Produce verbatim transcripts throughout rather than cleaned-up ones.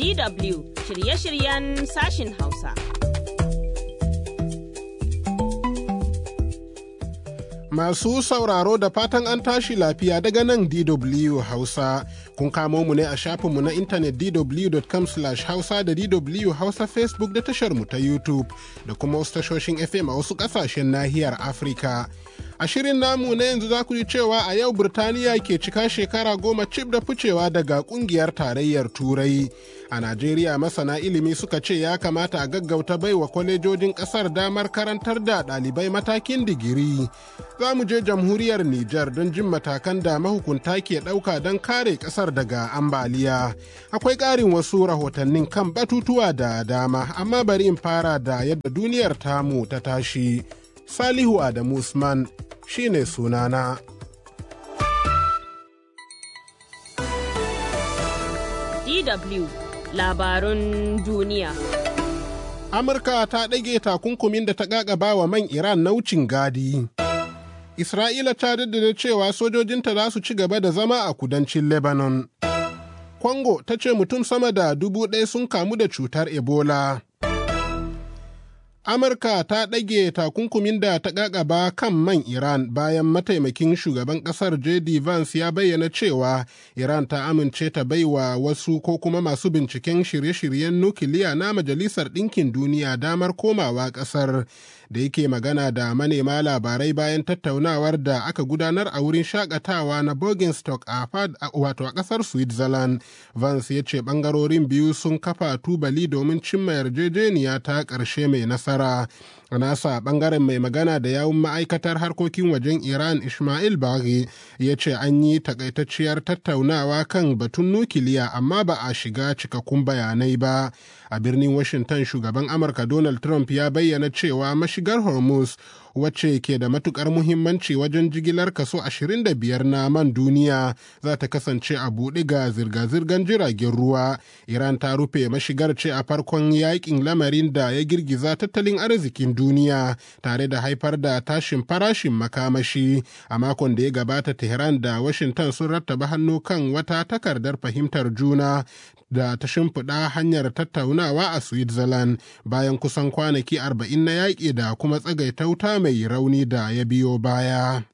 D W shirye-shiryen sashin Hausa. Masu sauraro da fatan an tashi lafiya daga nan D W Hausa. Kun kamo mu ne a shafinmu na intanet d w dot com slash hausa da D W Hausa Facebook da tashar mu ta YouTube da kuma wasu tashoshin F M a wasu ƙasashen nahiyar Afirka. A shirin namu na yanzu za ku ji cewa a yau Birtaniya ke cika shekara goma cif da ficewa daga kungiyar tarayyar Turai. A Najeriya masana ilimi suka ce ya kamata a gaggauta baiwa kwalejojin ƙasar damar karantar da ɗalibai matakin digiri. Za mu je jamhuriyar Nijar don jin matakan da mahukunta ke ɗauka don kare ƙasar daga ambaliya. Akwai ƙarin wasu rahotannin kan batutuwa da dama, amma bari in fara da yadda duniyar tamu ta tashi. Salihu Adamu Usman shi ne sunana. D W Labarun duniya. Amurka ta ɗage takunkumin da ta ƙaƙaba wa man Iran na wucin gadi. Isra'ila ta daddada cewa sojojinta za su ci gaba da zama a kudancin Lebanon. Congo ta ce mutum sama da dubu ɗaya sun kamu da cutar Ebola. Amurka ta ɗage takunkumin da ta ƙaƙaba kan man Iran bayan mataimakin shugaban ƙasar J D Vance ya bayyana cewa Iran ta amince ta baiwa wasu ko kuma masu binciken shirye-shiryen nukiliya na Majalisar Ɗinkin Duniya damar komawa ƙasar. Da yake magana da manema labarai bayan tattaunawar da aka gudanar a wurin shakatawa na Bergenstock a wato a ƙasar Switzerland. Vance ya ce ɓangarorin biyu sun kafa tubali domin cimma yarjejeniya ta ƙarshe mai nasara. A nasa ɓangaren mai magana da yawun ma'aikatar harkokin wajen Iran Ismail Baghi ya ce an yi takaitacciyar tattaunawa kan batun nukiliya amma ba a shiga cikakkun bayanai ba. A birnin Washington shugaban Amurka Donald Trump ya bayyana cewa mashigar Hormuz wacce ke da matukar muhimmanci wajen jigilar kaso ashirin da biyar na man duniya za ta kasance a buɗe ga zirga-zirgar jiragen ruwa. Iran ta rufe mashigar ce a farkon yakin lamarin da ya girgiza tattalin arzikin duniya tare da haifar da tashin farashin makamashi. A makon da ya gabata Tehran da Washington sun rattaba hannu kan wata takardar fahimtar juna da ta shimfiɗa hanyar tattaunawa a Switzerland bayan kusan kwanaki arba'in na yaƙi da kuma tsagaita wuta mai rauni da ya biyo baya.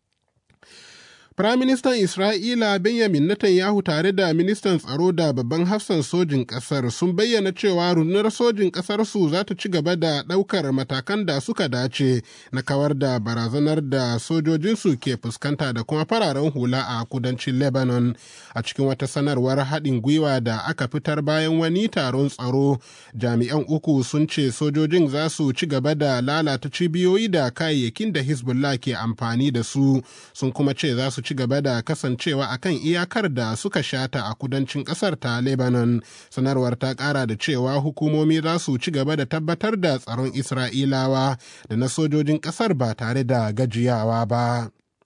Firaministan Isra'ila Benjamin Netanyahu tare da ministan tsaro da babban hafsan sojin ƙasar sun bayyana cewa rundunar sojin ƙasarsu za ta ci gaba da ɗaukar matakan da suka dace na kawar da barazanar da sojojinsu ke fuskanta da kuma fararen hula a kudancin Lebanon. A cikin wata sanarwar haɗin gwiwa da aka fitar bayan wani taron tsaro, jami'an uku sun ce sojojin za su ci gaba da lalata cibiyoyi da kayayyakin da Hezbollah ke amfani da su, sun kuma ce za su ci gaba da kasancewa a kan iyakar da suka shata a kudancin ƙasar ta Lebanon. Sanarwar ta ƙara da cewa hukumomi za su ci gaba da tabbatar da tsaron Isra'ilawa da na sojojin ƙasar ba tare da gajiyawa ba.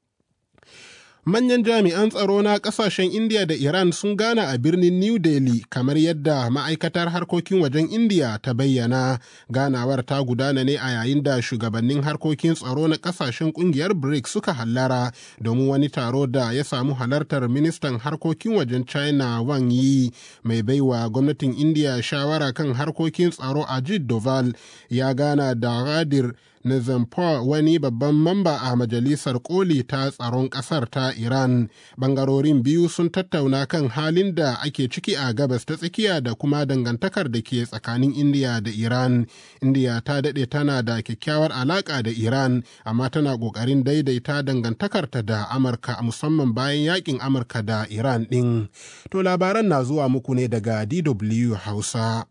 Manyan jami'an tsaro na kasashen India da Iran sun gana a birnin New Delhi kamar yadda ma'aikatar harkokin wajen India ta bayyana. Ganawar ta gudana ne a yayin da shugabannin harkokin tsaro na kasashen kungiyar BRICS suka hallara domin wani taro da ya samu halartar ministan harkokin wajen China Wang Yi. Mai baiwa gwamnatin India shawara kan harkokin tsaro Ajit Doval ya gana da Ghadir Nizampour, wani babban mamba a majalisar koli ta tsaron ƙasar ta Iran. Bangarorin biyu sun tattauna kan halin da ake ciki a gabas ta tsakiya da kuma dangantakar da ke tsakanin Indiya da Iran. Indiya ta daɗe tana da kyakkyawar alaƙa da Iran, amma tana ƙoƙarin daidaita dangantakarta da Amurka, musamman bayan yakin Amurka da Iran ɗin. To labaran na zuwa muku ne daga D W Hausa.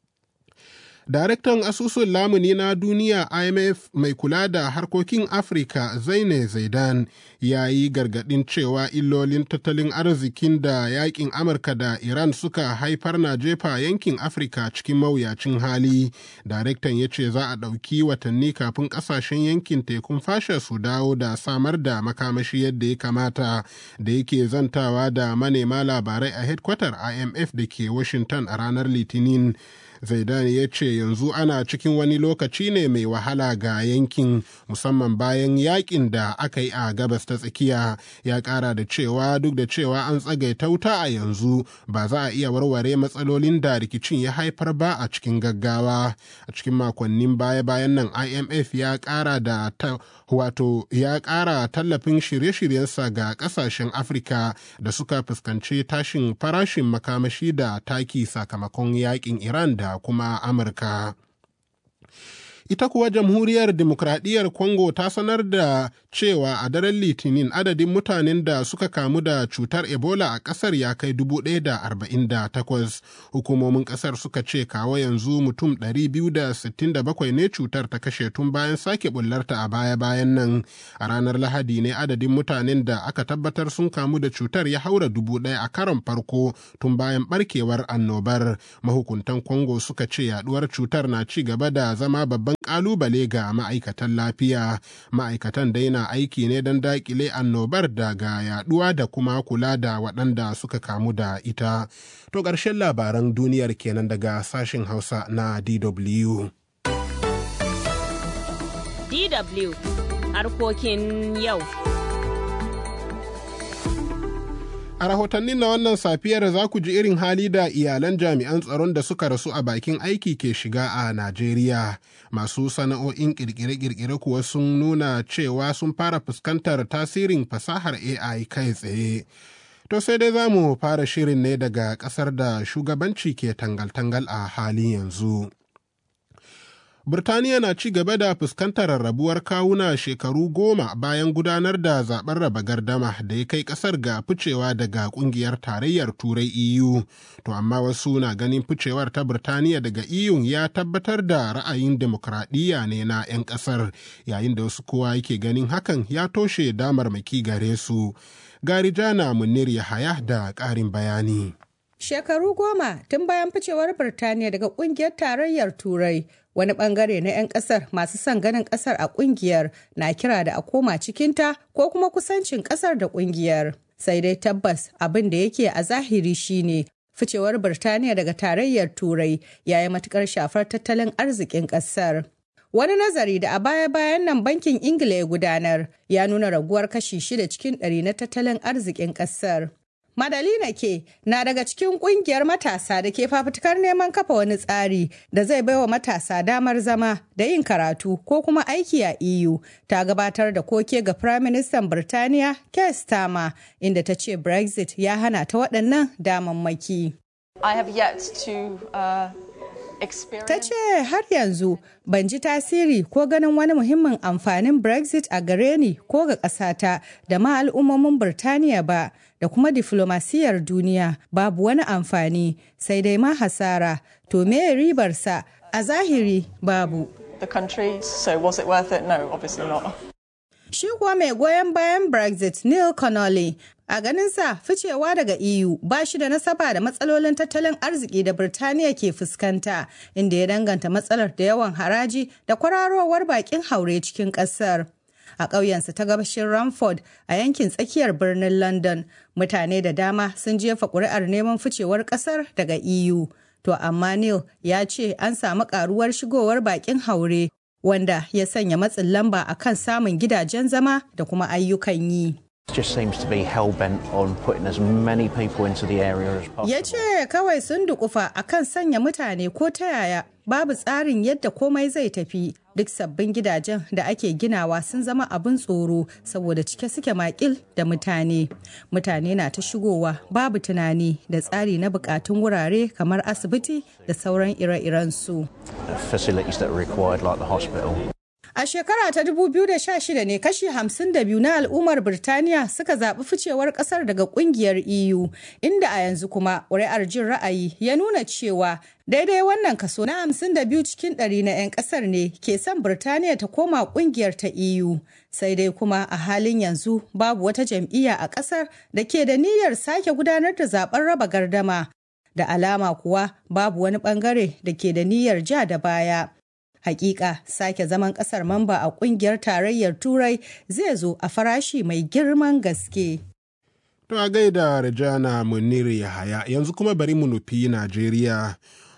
Daraktan asusun lamuni na duniya I M F mai kula da harkokin Afirka Zaine Zaidan ya yi gargaɗin cewa illolin tattalin arzikin da yakin Amurka da Iran suka haifar na jefa yankin Afirka cikin mawuyacin hali. Daraktan ya ce za a ɗauki watanni kafin ƙasashen yankin tekun fasha su dawo da samar da makamashi yadda ya kamata, da yake zantawa da manema labarai a hedkwatar I M F da ke Washington a ranar Litinin. Zaidani ya ce yanzu ana cikin wani lokaci ne mai wahala ga yankin musamman bayan yakin da aka yi a gabas ta tsakiya. Ya kara da cewa duk da cewa an tsagaita wuta a yanzu ba za a iya warware matsalolin da rikicin ya haifar ba a cikin gaggawa. A cikin makonnin baya-bayan nan I M F ya kara da ta wato ya kara tallafin shirye-shiryensa ga kasashen Afirka da suka fuskanci tashin farashin makamashi da taki sakamakon yakin Iran da kuma Amurka. Ita kuwa Jamhuriyar Dimokuraɗiyyar Congo ta sanar da cewa a daren Litinin adadin mutanen da suka kamu da cutar Ebola a ƙasar ya kai dubu ɗaya da arba'in da takwas. Hukumomin ƙasar suka ce kawo yanzu mutum ɗari biyu da sittin da bakwai ne cutar ta kashe tun bayan sake bullarta a baya-bayan nan. A ranar Lahadi ne adadin mutanen da aka tabbatar sun kamu da cutar ya haura dubu ɗaya a karon farko tun bayan ɓarkewar annobar. Mahukuntan Congo suka ce yaduwar cutar na ci gaba da zama babban kalubale ga ma'aikatan lafiya. Ma'aikatan dai na aiki ne don dakile annobar daga yaduwa da kuma kula da waɗanda suka kamu da ita. To ƙarshen labaran duniyar kenan daga sashen Hausa na D W. D W harkokin yau. A rahotannin na wannan safiyar za ku ji irin hali da iyalan jami'an tsaron da suka rasu a bakin aiki ke shiga a Najeriya. Masu sana'o'in kirkire-kirkire kuwa sun nuna cewa sun fara fuskantar tasirin fasahar A I kai tsaye. To sai dai za mu fara shirin ne daga ƙasar da shugabanci ke tangal-tangal a halin yanzu. Birtaniya na ci gaba da fuskantar rarrabuwar kawuna shekaru goma bayan gudanar da zaben raba gardama da ya kai kasar ga ficewa daga kungiyar tarayyar turai E U. To amma wasu na ganin ficewar ta Birtaniya daga E U ya tabbatar da ra'ayin demokradiyya ne na 'yan kasar, yayin da wasu kowa yake ganin hakan ya toshe damarmaki gare su. Garijana Munir Yahaya da ƙarin bayani. Shekaru goma tun bayan ficewar Birtaniya daga kungiyar tarayyar Turai, wani bangare na 'yan kasar masu son ganin kasar a kungiyar na kira da a koma cikinta ko kuma kusancin kasar da kungiyar. Sai dai tabbas abin da yake a zahiri shine ficewar Birtaniya daga tarayyar Turai ya yi matukar shafar tattalin arzikin kasar. Wani nazari da a baya-bayan nan bankin Ingila ya gudanar ya nuna raguwar kashi shida cikin ɗari na tattalin arzikin kasar. Madalina ke na daga cikin kungiyar matasa da ke fafutukar neman kafa wani tsari da zai baiwa matasa damar zama da yin karatu ko kuma aiki a E U. Ta gabatar da koke ga Firaministan Birtaniya Keir Starmer, inda ta ce Brexit ya hana ta waɗannan damammaki. I have yet to uh... Ta ce har yanzu ban ji tasiri ko ganin wani muhimmin amfanin Brexit a gare ni ko ga ƙasata da ma al'ummomin Birtaniya ba, da kuma diflomasiyyar duniya babu wani amfani sai dai ma hasara. To me ribarsa? A zahiri babu. The country, so was it worth it? No, obviously not. Shi kuwa mai goyon bayan Brexit Neil Connolly, a ganinsa ficewa daga E U ba shi da nasaba da matsalolin tattalin arziki da Birtaniya ke fuskanta, inda ya danganta matsalar da yawan haraji da kwararowar bakin haure cikin ƙasar. A ƙauyensa ta gabashin Romford a yankin tsakiyar birnin London, mutane da dama sun jefa ƙuri'ar neman ficewar ƙasar daga E U. To amma Neil ya ce an samu ƙaruwar shigowar bakin haure, wanda ya sanya matsin lamba a kan samun gidajen zama da kuma ayyukan yi. Just seems to be hell-bent on putting as many people into the area as possible. Ya ce kawai sun dukufa a kan sanya mutane ko ta yaya, babu tsarin yadda komai zai tafi. Duk sabbin gidajen da ake ginawa sun zama abin tsoro saboda cike suke makil da mutane. Mutane na ta shigowa babu tunani da tsari na bukatun wurare kamar asibiti da sauran ire-iren su. Facilities that are required like the hospital. A shekara ta dubu biyu da sha shida ne kashi hamsin da biyu na al'ummar Birtaniya suka zaɓi ficewar ƙasar daga ƙungiyar E U, inda a yanzu kuma ƙuri'ar jin ra'ayi ya nuna cewa daidai wannan kaso na hamsin da biyu cikin ɗari na 'yan ƙasar ne ke son Birtaniya ta koma ƙungiyar ta E U. Sai dai kuma a halin yanzu babu wata jam'iyya a ƙasar da ke da niyyar sake gudanar da zaɓen raba gardama. Da alama kuwa babu wani ɓangare da ke da niyyar ja da baya. Hakika sake zaman kasar mamba a kungiyar tarayyar Turai zai zo a farashi mai girman gaske. To a gaida Rajana Munir Yahaya, yanzu kuma bari mu nufi Najeriya.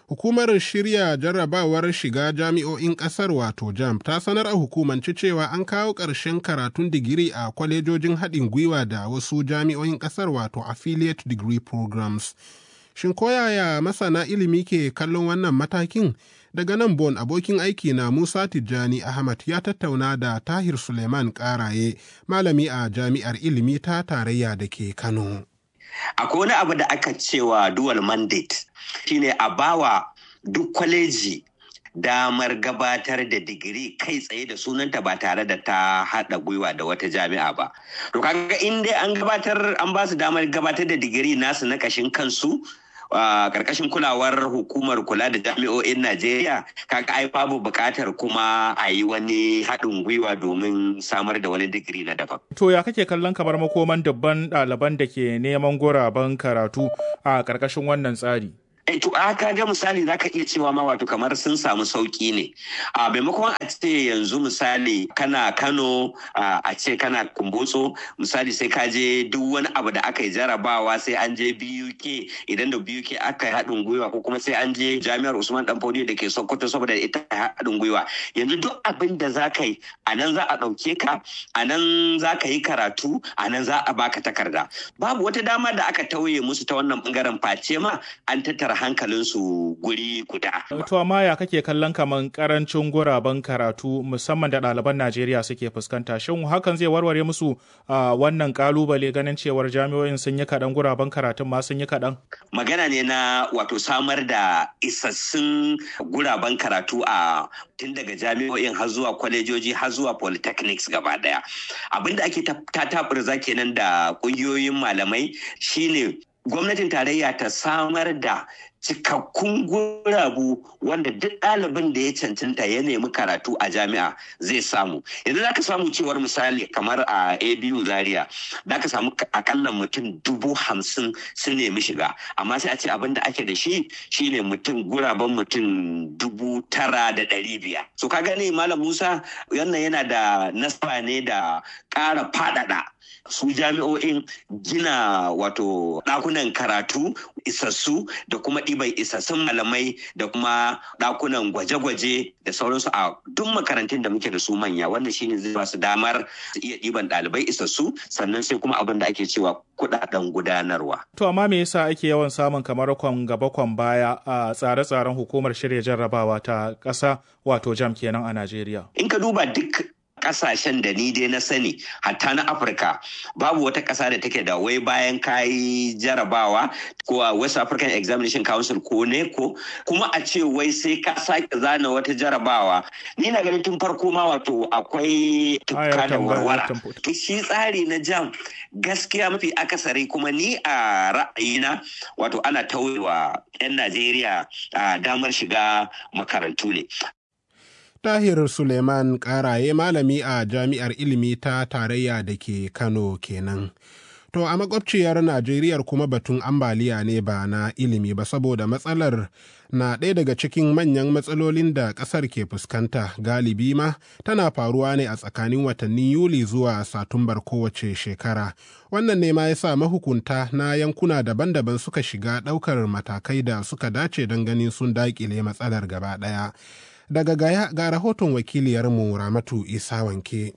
Hukumar shirya jarrabawar shiga jami'o'in ƙasar wato JAMB ta sanar a hukumance cewa an kawo ƙarshen karatun digiri a kwalejojin haɗin gwiwa da wasu jami'o'in ƙasar wato affiliate degree programs. Shin koyaya masana ilimi ke kallon wannan matakin? Daga nan Bon abokin aiki na Musa Tijjani Ahmad ya tattauna da Tahir Suleiman Karaye, malami a jami'ar ilimi ta tarayya da ke Kano. Akwai wani abu da aka cewa dual mandate, shine a bawa duk kwaleji damar gabatar da digiri kai tsaye da sunanta ba tare da ta haɗa gwiwa da wata jami'a ba. To kaga in dai an gabatar an ba su damar gabatar da digiri nasu na kashin kansu a karkashin kulawar hukumar kula da jami'o'in Najeriya, kaga ai babu buƙatar kuma a yi wani haɗin gwiwa domin samar da wani digiri na daban. To ya kake kallon kamar makoman dubban ɗaliban da ke neman guraben karatu a karkashin wannan tsari? To aka ga misali za ka iya cewa ma wato kamar sun samu sauki ne. A maimakon a ce yanzu misali kana Kano a ce kana Kumbotso, misali sai ka je duk wani abu da aka yi jarabawa sai an je B U K, idan da B U K aka yi haɗin gwiwa, ko kuma sai an je Jami'ar Usman Danfodiyo da ke Sokoto saboda ita haɗin gwiwa. Yanzu duk abin da za ka yi a nan za a ɗauke ka, a nan za ka yi karatu, a nan za a baka takarda. Babu wata dama da aka tauye musu ta wannan bangaren face ma an tattara hankalinsu guri guda. To amma ya kake kallon kaman karancin guraben karatu musamman da ɗaliban Najeriya suke fuskanta? Shin hakan zai warware musu wannan kalubale ganin cewar jami'o'in sun yi kaɗan, guraben karatun ma sun yi kaɗan? Magana ne na wato samar da isassun guraben karatu a tun daga jami'o'in har zuwa kwalejoji har zuwa polytechnics gaba daya. Abinda ake ta taɓurza kenan da ƙungiyoyin malamai shine gwamnatin tarayya ta samar da cikakkun gurabu wanda duk ɗalibin da ya cancanta ya nemi karatu a jami'a zai samu. Yanzu za ka samu cewar misali kamar a A B U Zaria, za ka samu akalla mutum dubu hamsin sun nemi shiga, amma sai a ce abin da ake da shi shine mutum guraben mutum dubu tara da ɗari biyar. So ka gani Malam Musa, wannan yana da nasaba ne da ƙara faɗaɗa su jami'o'in, gina wato ɗakunan karatu isassu da kuma ɗiban isassun malamai da kuma ɗakunan gwaje-gwaje da sauransu a duk makarantun da muke da su manya. Wannan shine zai ba su damar su iya ɗiban ɗalibai isassu, sannan sai kuma abin da ake cewa kuɗaɗen gudanarwa. To amma me yasa ake yawan samun kamar kwan gaba kwan baya a tsare-tsaren hukumar shirya jarrabawa ta ƙasa wato JAMB kenan a Najeriya? In ka duba duk kasashen da ni dai na sani, hatta na Afirka, babu wata ƙasa da take da wai bayan kayi jarabawa ko a West African Examination Council ko NECO kuma a ce wai sai ka sake zana wata jarabawa. Ni na ganin tun farko ma wato akwai tukka da warwara. Shi tsari na JAMB gaskiya mafi akasari, kuma ni a ra'ayina wato ana tauyewa 'yan Najeriya damar shiga makarantu ne. Tahir Suleiman Karaye, malami a Jami'ar Ilimi ta Tarayya da ke Kano kenan. To a makwabciyar Najeriya kuma batun ambaliya ne ba na ilimi ba, saboda matsalar na ɗaya daga cikin manyan matsalolin da ƙasar ke fuskanta. Galibi ma tana faruwa ne a tsakanin watannin Yuli zuwa Satumbar kowace shekara. Wannan ne ma ya sa mahukunta na yankuna daban-daban suka shiga ɗaukar matakai da suka dace don ganin sun daƙile matsalar gaba ɗaya. Daga Gaya ga rahoton wakiliyarmu Ramatu Isa Wanke.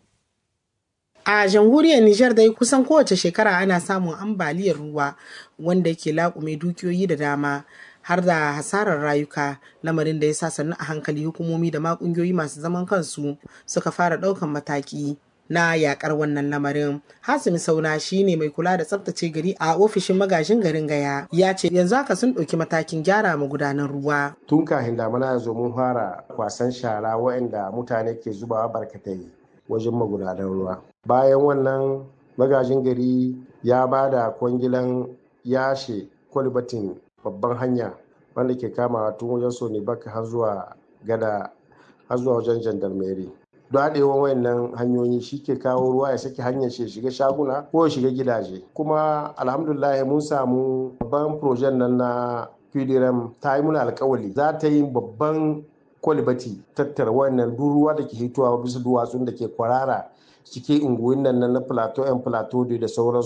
A jamhuriyar Nijar dai kusan kowace shekara ana samun ambaliyar ruwa wanda ke laƙume dukiyoyi da dama har da hasarar rayuka, lamarin da ya sa sannu a hankali hukumomi da ma ƙungiyoyi masu zaman kansu suka fara ɗaukan mataki na yakar wannan lamarin. Hasimi Sauna shine mai kula da tsaftace gari a ofishin magajin garin Gaya, ya ce yanzu haka sun ɗauki matakin gyara magudanan ruwa. Tun kafin damuna ya zo mun fara kwasan shara waɗanda mutane ke zubawa barkatai wajen magudanan ruwa. Bayan wannan magajin gari ya ba da kwangilan yashe kwalbatin babban hanya wanda ke kamawa tun wajen Sonibak har zuwa gada har zuwa wajen jandarmeri. Daɗewan wayannan hanyoyi shi ke kawo ruwa ya saki hanyar shi shiga shaguna ko ya shiga gidaje. Kuma alhamdulillah mun samu babban projen nan na P D R M ta yi muna alkawali za ta yi babban kwalbati tattara wayannan ruwa da ke hitowa bisa duwatsun da ke kwarara cikin unguwin nan na plateau yan plateau da sauransu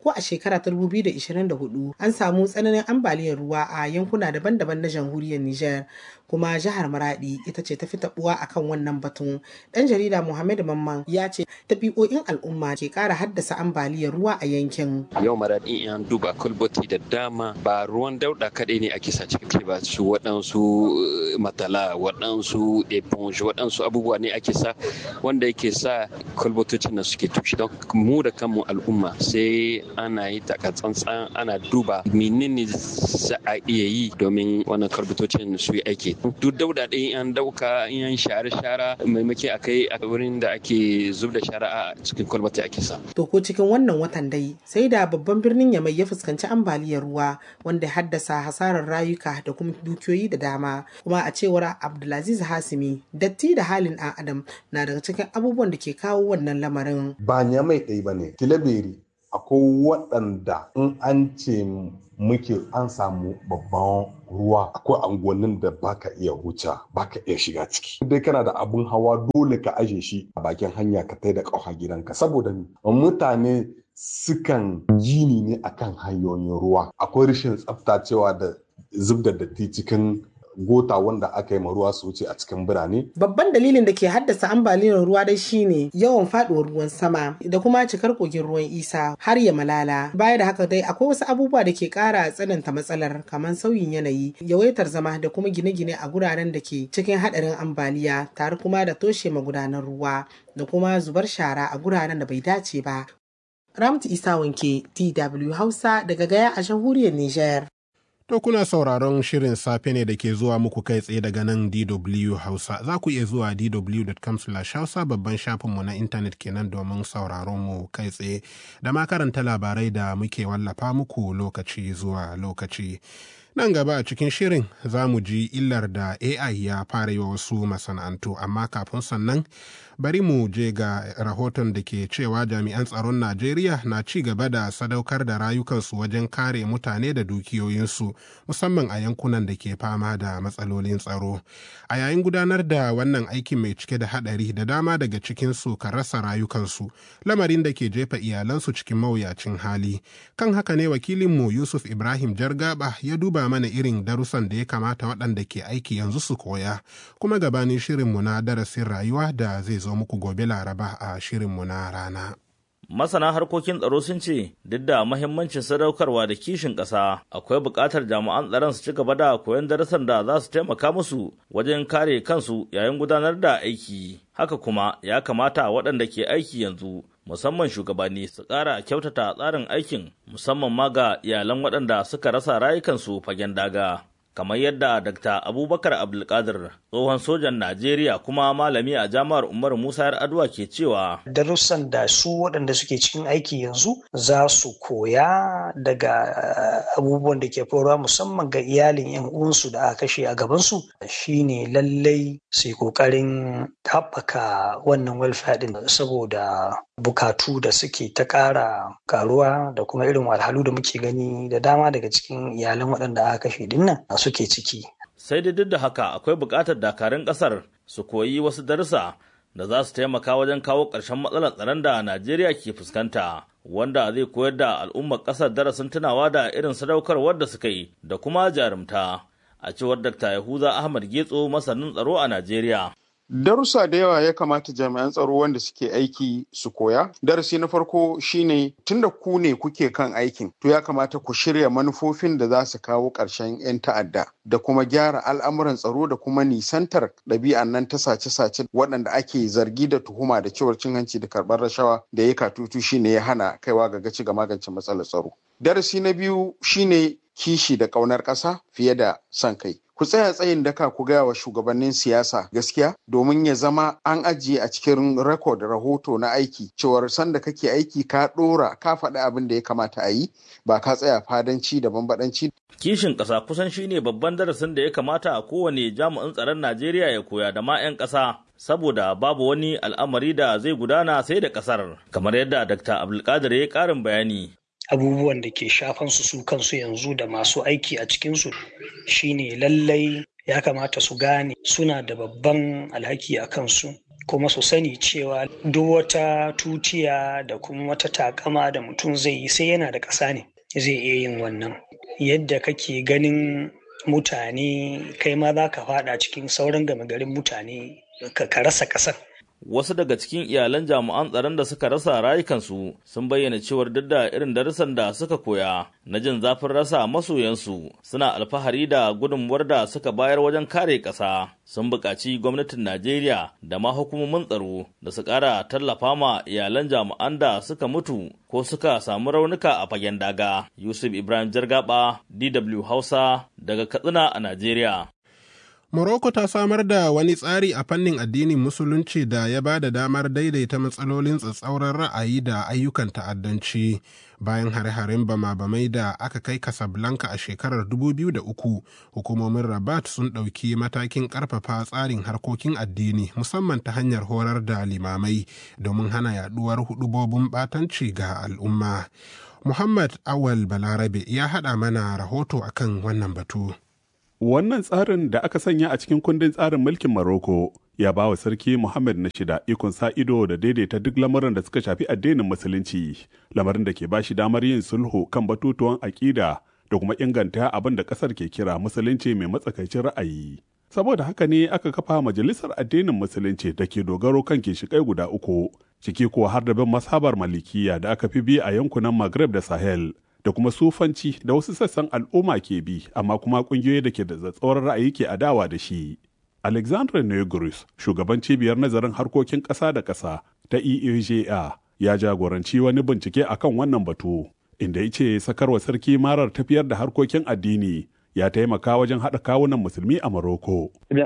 ko a shekara ta dubu biyu da ishirin da hudu an samu tsananin ambaliyar ruwa a yankuna daban-daban na jamhuriyar Nijar, kuma jihar Maradi ita ce ta fi tabuwa akan wannan batun. Dan jarida Muhammad Mamman ya ce tabi'o'in al'umma ke kara haddasa ambaliyar ruwa a yankin. Yau Maradi an duba kulboti da dama ba ruwan dauda kadai ne ake sa cikin ba, su waɗansu matala, waɗansu eponge, waɗansu abubuwa ne ake sa wanda yake sa kulbotocin nan suke tushe. Don mu da kanmu al'umma sai ana yi takatsantsan, ana duba menene za a iya yi domin wannan kulbotocin su yi aiki. Duk dauda ɗin an dauka in share-shara maimaki a kai a wurin da ake zub da shara a cikin kwalbati ake sa. To ko cikin wannan watan dai sai da babban birnin Yamai ya fuskanci ambaliyar ruwa wanda ya haddasa hasarar rayuka da kuma dukiyoyi da dama. Kuma a cewar Abdulaziz Hasimi, datti da halin ɗan adam na daga cikin abubuwan da ke kawo wannan lamarin. Ba Yamai ɗaya ba ne, Tilaberi akwai waɗanda in an ce muke an samu babban ruwa, akwai angonin da baka iya huce baka iya shiga ciki. Dai kana da abun hawa dole ka aje shi a bakin hanya ka tai da ƙafa gidanka, saboda mutane sukan jini ne akan hanyoyin ruwa. Akwai rashin tsaftacewa da zub da datti cikin gota wanda aka yi ma ruwa su wuce a cikin birane. Babban dalilin da ke haddasa ambaliyar ruwa dai shine yawan faduwar ruwan sama da kuma cikar kogin ruwan Isa har ya malala. Baya da haka dai akwai wasu abubuwa da ke kara tsananta matsalar kamar sauyin yanayi, yawaitar zama da kuma gine-gine a guraren da ke cikin hadarin ambaliya, tare kuma da toshe magudanan ruwa da kuma zubar shara a guraren da bai dace ba. Ramtu Isa Wanke, D W Hausa daga Gaya a jamhuriyar Nijar. To kuna sauraron shirin safe ne da ke zuwa muku kai tsaye daga nan D W Hausa. Za ku iya zuwa d w dot com slash hausa babban shafinmu na intanet kenan domin sauraron mu kai tsaye da ma karanta labarai da muke wallafa muku lokaci zuwa lokaci. Nan gaba a cikin shirin za mu ji illar da A I ya fara yi wa wasu masana'antu, amma kafin sannan bari mu je ga rahoton da ke cewa jami'an tsaron Najeriya na ci gaba da sadaukar da rayukansu wajen kare mutane da dukiyoyinsu, musamman a yankunan da ke fama da matsalolin tsaro. A yayin gudanar da wannan aikin mai cike da haɗari, da dama daga cikinsu kan rasa rayukansu, lamarin da ke jefa iyalansu cikin mawuyacin hali. Kan haka ne wakilinmu Yusuf Ibrahim Jargaba ya duba mana irin darussan da ya kamata waɗanda ke aiki yanzu su koya, kuma gabanin shirinmu na darasin rayuwa da zai zo muku gobe Laraba a shirinmu na rana. Masana harkokin tsaro sun ce duk da mahimmancin sadaukarwa da kishin ƙasa, akwai buƙatar jami'an tsaron su ci gaba da koyon darussan da za su taimaka musu wajen kare kansu yayin gudanar da aiki. Haka kuma ya kamata waɗanda ke aiki yanzu, musamman shugabanni, su ƙara kyautata tsarin aikin, musamman ma ga iyalan waɗanda suka rasa rayukansu fagen daga. Kamar yadda Dakta Abubakar Abdulkadir, tsohon sojan Najeriya kuma malami a jami'ar Umar Musa Yar'adua ke cewa, darussan da su waɗanda suke cikin aiki yanzu za su koya daga abubuwan da ke faruwa musamman ga iyalin 'yan uwansu da aka kashe a gabansu shine lallai su yi ƙoƙarin haɓaka wannan welfare ɗin, saboda bukatu da suke ta ƙara karuwa da kuma irin wahalhalu da muke gani da dama daga cikin iyalan waɗanda aka kashe dinnan suke ciki. Sai dai duk da haka akwai buƙatar dakarun ƙasar su koyi wasu darussa da za su taimaka wajen kawo ƙarshen matsalar tsaron da Najeriya ke fuskanta, wanda zai koyar da al'ummar ƙasar darasin tunawa da irin sadaukarwar da suka yi da kuma jarumta, a cewar Dakta Yahuza Ahmad Getso, masanin tsaro a Najeriya. Darussa da yawa ya kamata jami'an tsaro wanda suke aiki su koya. Darasi na farko shine tunda ku ne kuke kan aikin, to ya kamata ku shirya manufofin da za su kawo ƙarshen 'yan ta'adda da kuma gyara al'amuran tsaro da kuma nisantar ɗabi'an nan ta sace-sace waɗanda ake zargi da tuhuma da cewar cin hanci da karɓar rashawa da ya katutu shine ya hana kaiwa ga gaci ga magance matsalar tsaro. Darasi na biyu shine kishi da ƙaunar ƙasa fiye da son kai. Ku tsaya tsayin daka ku gaya wa shugabannin siyasa gaskiya domin ya zama an ajiye a cikin rekod rahoto na aiki cewar sanda kake aiki ka ɗora ka faɗi abin da ya kamata a yi ba ka tsaya fadanci da bambadanci. Kishin ƙasa kusan shine babban darasin da ya kamata a kowane jami'in tsaron Najeriya ya koya da ma 'yan ƙasa, saboda babu wani al'amari da zai gudana sai da ƙasar, kamar yadda Dakta Abdulkadir ya ƙarin bayani. Abubuwan da ke shafan su su kansu yanzu da masu aiki a cikinsu shine lallai ya kamata su gane suna da babban alhaki a kansu kuma su sani cewa duk wata tutiya da kuma wata takama da mutum zai yi sai yana da ƙasa ne zai iya yin wannan. Yadda kake ganin mutane kai ma za ka faɗa cikin sauran gama garin mutane ka rasa ƙasar. Wasu daga cikin iyalan jami'an tsaron da suka rasa rayukansu sun bayyana cewar duk da irin darussan da suka koya na jin zafin rasa masoyansu suna alfahari da gudunmuwar da suka bayar wajen kare ƙasa. Sun buƙaci gwamnatin Najeriya da ma hukumomin tsaro da su ƙara tallafa ma iyalan jami'an da suka mutu ko suka samu raunuka a fagen daga. Yusuf Ibrahim Jargaba, D W Hausa, daga Katsina a Najeriya. Morocco ta samar da wani tsari a fannin addinin Musulunci da ya ba da damar daidaita matsalolin tsatsauran ra'ayi da ayyukan ta'addanci bayan hare-haren bama-bamai da aka kai Casablanca a shekarar dubu biyu da uku. Hukumomin Rabat sun ɗauki matakin ƙarfafa tsarin harkokin addini musamman ta hanyar horar da limamai domin hana yaduwar hudubobin ɓatanci ga al'umma. Muhammad Awal Balarabe ya haɗa mana rahoto akan wannan batu. Wannan tsarin da aka sanya a cikin kundin tsarin mulkin Morocco ya ba wa Sarki Muhammad na shida ikon sa ido da daidaita duk lamuran da suka shafi addinin Musulunci, lamarin da ke ba shi damar yin sulhu kan batutuwan aƙida da kuma inganta abin da ƙasar ke kira Musulunci mai matsakaicin ra'ayi. Saboda haka ne aka kafa Majalisar Addinin Musulunci da ke dogaro kan ginshiƙai guda uku, ciki kuwa har da bin mashabar Malikiya da aka fi bi a yankunan Maghreb da Sahel. Da kuma sufanci da wasu sassan al'umma ke bi, amma kuma ƙungiyoyi da ke da tsatsauran ra'ayi ke adawa da shi. Alexandre Negrus, shugaban cibiyar nazarin harkokin ƙasa da ƙasa ta E A J A, ya jagoranci wani bincike akan wannan batu, inda ya ce sakarwa sarki marar tafiyar da harkokin addini ya taimaka wajen haɗa kawunan musulmi a Morocco. Ya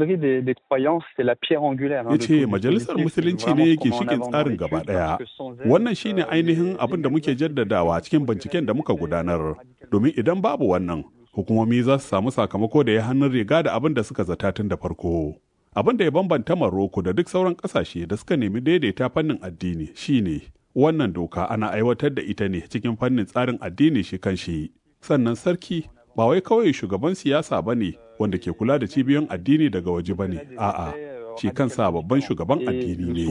ce majalisar musulunci ne yake shige tsarin gaba ɗaya. Wannan shine ainihin abin da muke jaddadawa cikin binciken da muka gudanar. Domin idan babu wannan, hukumomi za su samu sakamako da ya hannun riga da abin da suka zata tun da farko. Abin da ya bambanta Morocco da duk sauran ƙasashe da suka nemi daidaita fannin addini shine wannan doka ana aiwatar da ita ne cikin fannin tsarin addini shi kan shi. Sannan sarki ba wai kawai shugaban siyasa ba ne wanda ke kula da cibiyoyin addini daga waje ba ne, a'a, shi kansa babban shugaban addini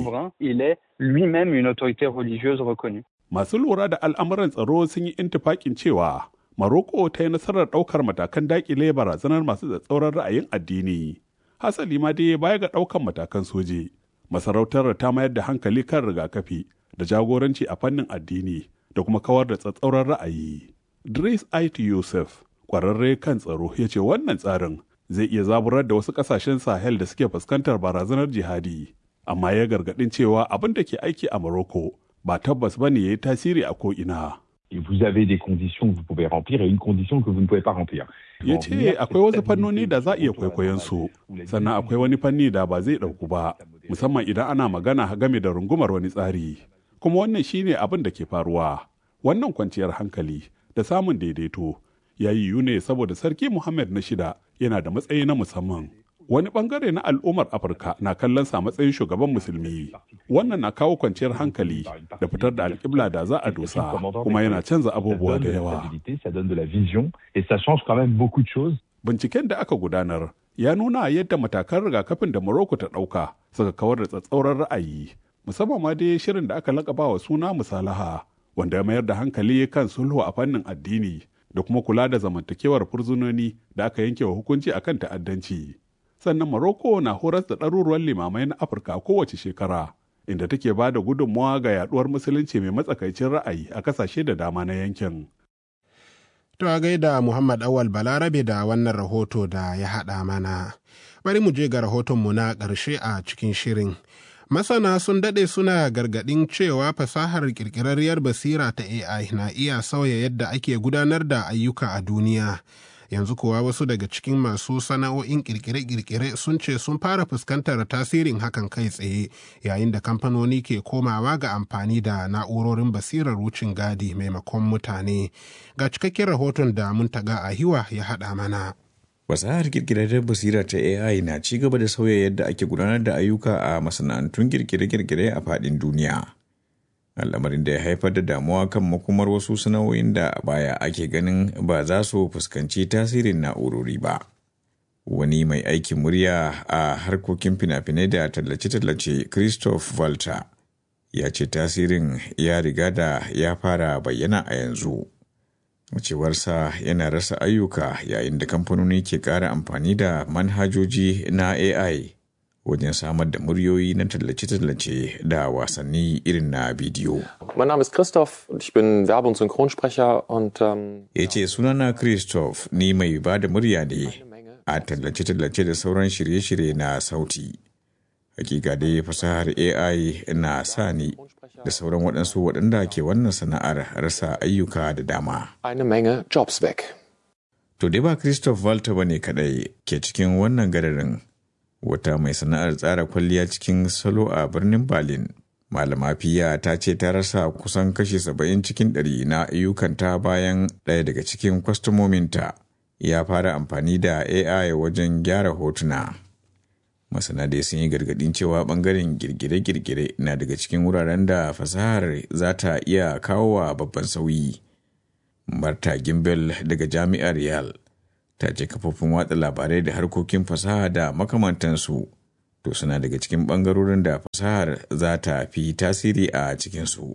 ne. Masu lura da al'amuran tsaro sun yi intifakin cewa Morocco ta yi nasarar ɗaukar matakan daƙile barazanar masu tsatsauran ra'ayin addini. Hasali ma dai baya ga ɗaukar matakan soji, masarautar ta mayar da hankali kan rigakafi da jagoranci a fannin addini da kuma kawar da tsatsauran ra'ayi. Driss Ait Youssef, kwararre kan tsaro, ya ce wannan tsarin zai iya zaburar da wasu kasashen Sahel da suke fuskantar barazanar jihadi, amma ya gargadin cewa abin da ke aiki a Morocco ba tabbas ba ne ya yi tasiri a ko'ina. Vous avez des conditions que vous pouvez remplir et une condition que vous ne pouvez pas remplir. Ya ce akwai wasu fannoni da za a iya kwaikwayon su, sannan akwai wani fanni da ba zai ɗauku ba, musamman idan ana magana game da rungumar wani tsari. Kuma wannan shine abin da ke faruwa. Wannan kwanciyar hankali da samun daidaito ya yiwu ne saboda Sarki Muhammad na shida yana da matsayi na musamman. Wani bangare na al'ummar Afirka na kallon sa matsayin shugaban musulmi. Wannan na kawo kwanciyar hankali da fitar da alƙibla da za a dosa, kuma yana canza abubuwa da yawa. Binciken da aka gudanar ya nuna yadda matakan rigakafin da Morocco ta ɗauka suka kawar da tsatsauran ra'ayi, musamman ma dai shirin da aka laƙaba wa suna Musalaha, wanda ya mayar da hankali kan sulhu a fannin addini da kuma kula da zamantakewar fursunoni da aka yanke wa hukunci akan ta'addanci. Sannan Morocco na horas da ɗaruruwan limamai na Afirka kowace shekara, inda take ba da gudunmawa ga yaduwar musulunci mai matsakaicin ra'ayi a kasashe da dama na yankin. To a gaida Muhammad Awal Balarabe da wannan rahoto da ya haɗa mana. Bari mu je ga rahotonmu na ƙarshe a cikin shirin. Masana sun daɗe suna gargaɗin cewa fasahar ƙirƙirarriyar basira ta A I na iya sauya yadda ake gudanar da ayyuka a duniya. Yanzu kuwa wasu daga cikin masu sana'o'in ƙirƙire-ƙirƙire sun ce sun fara fuskantar tasirin hakan kai tsaye, yayin da kamfanoni ke komawa ga amfani da na'urorin basirar wucin gadi maimakon mutane. Ga cikakken rahoton da Muntaga Ahiwa ya haɗa mana. Fasahar kirkirar basira ta A I na ci gaba da sauya yadda ake gudanar da ayyuka a masana'antun kirkire-kirkire a faɗin duniya. Al'amarin da ya haifar da damuwa kan makomar wasu sana'o'in da a baya ake ganin ba za su fuskanci tasirin na'urori ba. Wani mai aikin murya a harkokin fina-finai da tallace-tallace Christophe Walter ya ce tasirin ya riga da ya fara bayyana a yanzu. Cewarsa yana rasa ayyuka yayin da kamfanoni ke ƙara amfani da manhajoji na A I wajen samar da muryoyi na tallace-tallace da wasanni irin na bidiyo. Mein Name ist Christoph und ich bin Werbe- und Synchronsprecher und um, ya ce sunana Christoph, ni mai ba da murya ne a tallace-tallace da sauran shirye-shirye na sauti. Hakika dai fasahar A I na sa ni da sauran waɗansu waɗanda ke wannan sana'ar rasa ayyuka da dama. Eine Menge Jobs weg. To dai ba Christoph Walter bane kadai ke cikin wannan gararin. Wata mai sana'ar tsara kwalliya cikin salo a birnin Berlin, Malama Fiya ta ce ta rasa kusan kashi saba'in cikin ɗari na ayyukanta bayan ɗaya daga cikin kwastomominta ya fara amfani da A I wajen gyara hotuna. Masana dai sun yi gargaɗin cewa ɓangaren girgire-girgire na daga cikin wuraren da fasahar za ta iya kawo wa babban sauyi. Marta Gimbel daga Jami'ar Yale ta ce kafofin watsa labarai da harkokin fasaha da makamantansu to suna daga cikin ɓangarorin da fasahar za ta fi tasiri a cikinsu.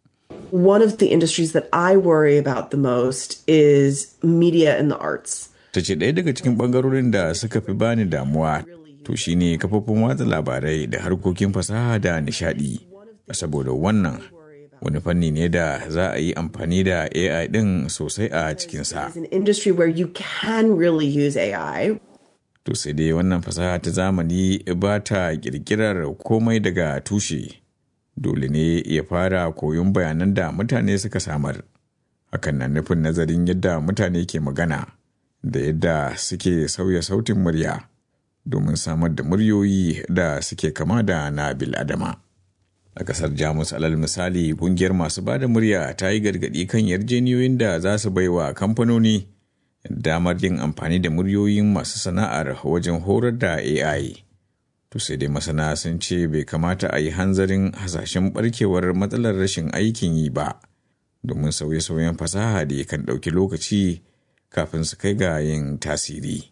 One of the industries that I worry about the most is media and the arts. Ta ce ɗaya daga cikin ɓangarorin da suka fi bani damuwa to shine kafofin watsa labarai da harkokin fasaha da nishaɗi. Saboda wannan wani fanni ne da za a yi amfani da A I ɗin sosai a cikinsa. It's an industry where you can really use A I. To sai dai wannan fasaha ta zamani ba ta ƙirƙirar komai daga tushe. Dole ne ya fara koyon bayanan da mutane suka samar. Hakan na nufin nazarin yadda mutane ke magana da yadda suke sauya sautin murya domin samar da muryoyi da suke kama da na bil'adama. A ƙasar Jamus alal misali ƙungiyar masu ba da murya ta yi gargaɗi kan yarjeniyoyin da za su bai wa kamfanoni damar yin amfani da muryoyin masu sana'ar wajen horar da A I. To sai dai masana sun ce bai kamata a yi hanzarin hasashen barkewar matsalar rashin aikin yi ba, domin sauye-sauyen fasaha da kan ɗauki lokaci kafin su kai ga yin tasiri.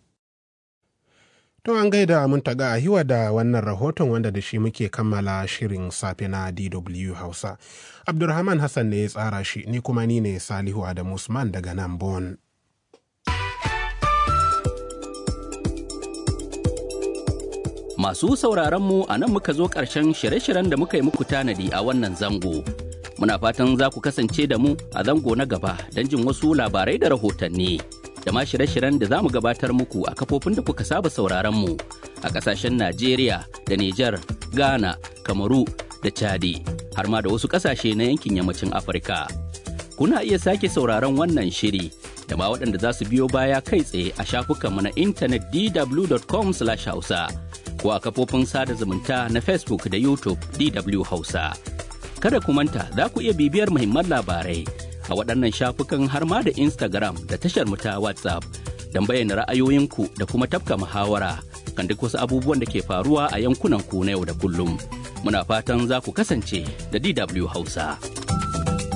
To an gaida mun taga a hiwa da wannan rahoton wanda da shi muke kammala shirin safe na D W Hausa. Abdulrahman Hassan ne ya tsara shi, ni kuma ni ne Salihu Adamu Usman daga nan Bon. Masu sauraron mu a nan muka zo ƙarshen shirye-shiryen da muka yi muku tanadi a wannan zango. Muna fatan za ku kasance da mu a zango na gaba don jin wasu labarai da rahotanni. Da ma shirye-shiryen da za mu gabatar muku a kafofin da kuka saba sauraron mu a ƙasashen Najeriya da Nijar, Ghana, Kamaru da Chadi, har ma da wasu ƙasashe na yankin yammacin Afirka. Kuna iya sake sauraron wannan shiri da ma waɗanda za su biyo baya kai tsaye a shafukanmu na intanet d w dot com slash hausa ko a kafofin sada zumunta na Facebook da YouTube D W Hausa. Kada ku manta za ku iya bibiyar muhimman labarai a waɗannan shafukan har ma da Instagram da tashar mu ta WhatsApp don bayyana ra'ayoyinku da kuma tafka muhawara kan duk wasu abubuwan da ke faruwa a yankunan ku na yau da kullum. Muna fatan za ku kasance da D W Hausa.